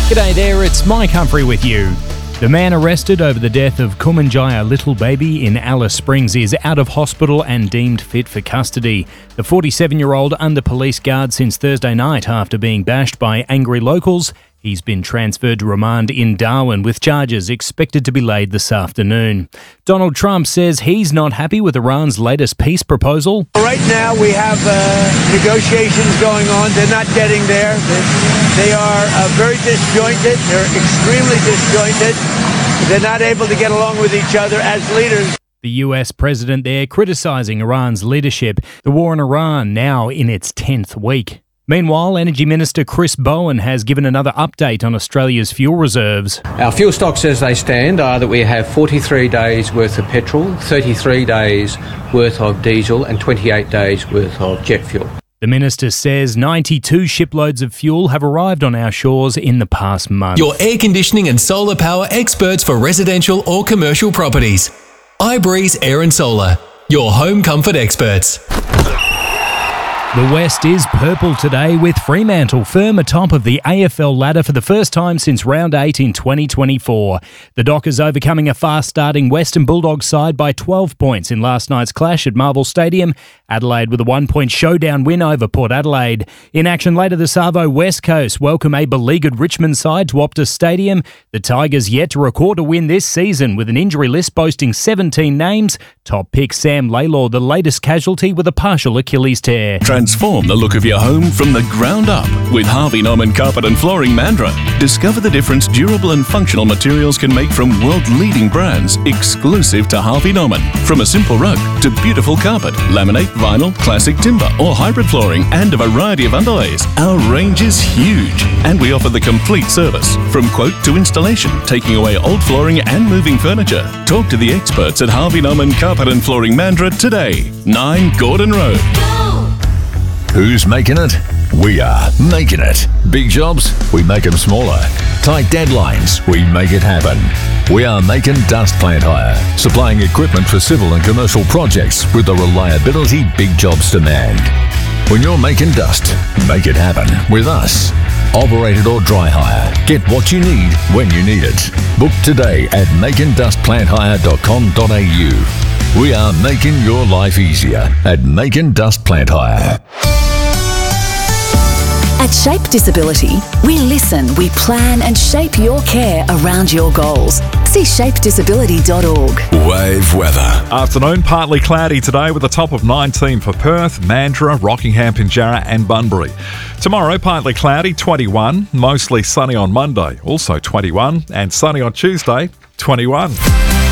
G'day there, it's Mike Humphrey with you. The man arrested over the death of Kumanjaya Little Baby in Alice Springs is out of hospital and deemed fit for custody. The 47-year-old under police guard since Thursday night after being bashed by angry locals. He's been transferred to remand in Darwin with charges expected to be laid this afternoon. Donald Trump says he's not happy with Iran's latest peace proposal. Right now we have negotiations going on. They're not getting there. They are very disjointed. They're extremely disjointed. They're not able to get along with each other as leaders. The US president there criticising Iran's leadership. The war in Iran now in its 10th week. Meanwhile, Energy Minister Chris Bowen has given another update on Australia's fuel reserves. Our fuel stocks as they stand are that we have 43 days worth of petrol, 33 days worth of diesel and 28 days worth of jet fuel. The minister says 92 shiploads of fuel have arrived on our shores in the past month. Your air conditioning and solar power experts for residential or commercial properties. iBreeze Air and Solar, your home comfort experts. The West is purple today with Fremantle firm atop of the AFL ladder for the first time since round 8 in 2024. The Dockers overcoming a fast-starting Western Bulldogs side by 12 points in last night's clash at Marvel Stadium. Adelaide with a 1-point showdown win over Port Adelaide. In action later this Arvo, West Coast welcome a beleaguered Richmond side to Optus Stadium. The Tigers yet to record a win this season with an injury list boasting 17 names. Top pick Sam Laylor, the latest casualty with a partial Achilles tear. Transform the look of your home from the ground up with Harvey Norman Carpet and Flooring Mandurah. Discover the difference durable and functional materials can make from world-leading brands exclusive to Harvey Norman. From a simple rug to beautiful carpet, laminate, vinyl, classic timber or hybrid flooring and a variety of underlays. Our range is huge and we offer the complete service from quote to installation, taking away old flooring and moving furniture. Talk to the experts at Harvey Norman Carpet and Flooring Mandurah today. 9 Gordon Road. Who's making it? We are making it. Big jobs? We make them smaller. Tight deadlines? We make it happen. We are making Dust Plant Hire, supplying equipment for civil and commercial projects with the reliability big jobs demand. When you're making dust, make it happen with us. Operated or dry hire. Get what you need when you need it. Book today at makingdustplanthire.com.au. We are making your life easier at Making Dust Plant Hire. At Shape Disability, we listen, we plan and shape your care around your goals. See shapedisability.org. Wave weather. Afternoon, partly cloudy today with a top of 19 for Perth, Mandurah, Rockingham, Pinjarra and Bunbury. Tomorrow, partly cloudy, 21. Mostly sunny on Monday, also 21. And sunny on Tuesday, 21.